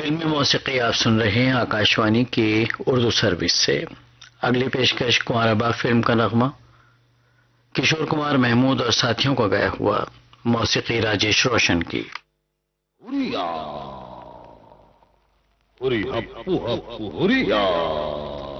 फिल्मी मौसीकी आप सुन रहे हैं आकाशवाणी की उर्दू सर्विस से। अगली पेशकश कुंवारा बाग फिल्म का नगमा, किशोर कुमार, महमूद और साथियों का गाया हुआ, मौसीकी राजेश रोशन की। हुरिया हुरी हप्पू हप्पू हुरिया।